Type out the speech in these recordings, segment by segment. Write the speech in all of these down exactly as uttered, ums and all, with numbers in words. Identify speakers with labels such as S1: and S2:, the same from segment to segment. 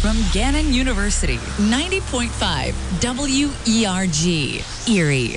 S1: from Gannon University, ninety point five W E R G, Erie.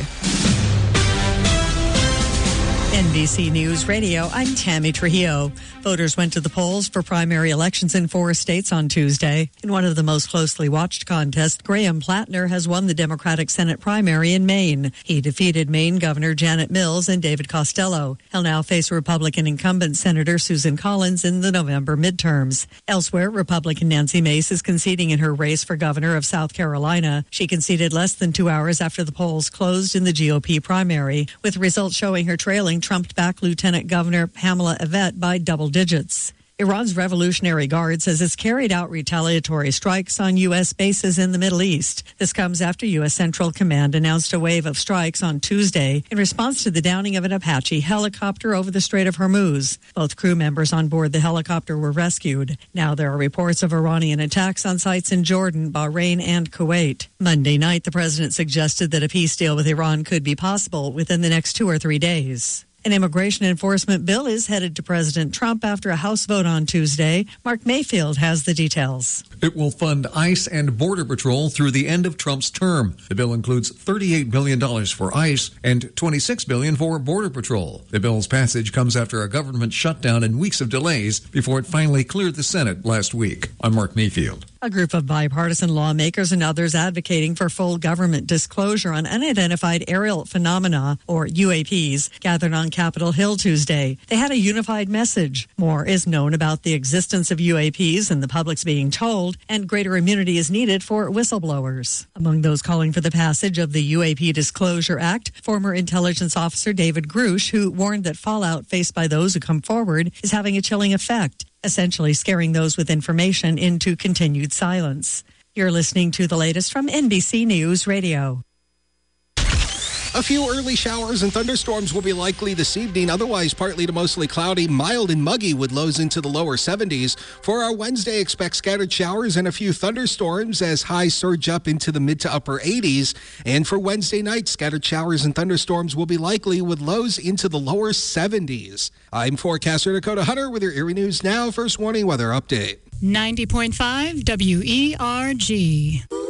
S2: N B C News Radio, I'm Tammy Trujillo. Voters went to the polls for primary elections in four states on Tuesday. In one of the most closely watched contests, Graham Plattner has won the Democratic Senate primary in Maine. He defeated Maine Governor Janet Mills and David Costello. He'll now face Republican incumbent Senator Susan Collins in the November midterms. Elsewhere, Republican Nancy Mace is conceding in her race for governor of South Carolina. She conceded less than two hours after the polls closed in the G O P primary, with results showing her trailing Trump-backed Lieutenant Governor Pamela Yvette by double digits. Iran's Revolutionary Guard says it's carried out retaliatory strikes on U S bases in the Middle East. This comes after U S Central Command announced a wave of strikes on Tuesday in response to the downing of an Apache helicopter over the Strait of Hormuz. Both crew members on board the helicopter were rescued. Now there are reports of Iranian attacks on sites in Jordan, Bahrain, and Kuwait. Monday night, the president suggested that a peace deal with Iran could be possible within the next two or three days. An immigration enforcement bill is headed to President Trump after a House vote on Tuesday. Mark Mayfield has the details.
S3: It will fund ICE and Border Patrol through the end of Trump's term. The bill includes thirty-eight billion dollars for ICE and twenty-six billion dollars for Border Patrol. The bill's passage comes after a government shutdown and weeks of delays before it finally cleared the Senate last week. I'm Mark Mayfield.
S2: A group of bipartisan lawmakers and others advocating for full government disclosure on unidentified aerial phenomena, or U A Ps, gathered on Capitol Hill Tuesday. They had a unified message. More is known about the existence of U A Ps and the public's being told, and greater immunity is needed for whistleblowers. Among those calling for the passage of the U A P Disclosure Act, former intelligence officer David Grush, who warned that fallout faced by those who come forward is having a chilling effect, essentially scaring those with information into continued silence. You're listening to the latest from N B C News Radio.
S4: A few early showers and thunderstorms will be likely this evening. Otherwise, partly to mostly cloudy, mild and muggy with lows into the lower seventies. For our Wednesday, expect scattered showers and a few thunderstorms as highs surge up into the mid to upper eighties. And for Wednesday night, scattered showers and thunderstorms will be likely with lows into the lower seventies. I'm forecaster Dakota Hunter with your Erie News Now First Warning Weather Update.
S5: ninety point five W E R G.